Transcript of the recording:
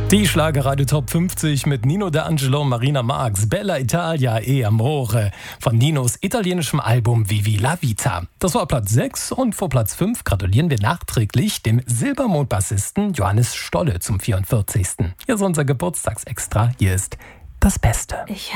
Die Schlagerradio Top 50 mit Nino D'Angelo und Marina Marx, Bella Italia e Amore von Ninos italienischem Album Vivi la Vita. Das war Platz 6 und vor Platz 5 gratulieren wir nachträglich dem Silbermond-Bassisten Johannes Stolle zum 44. Hier ist unser Geburtstagsextra. Hier ist das Beste.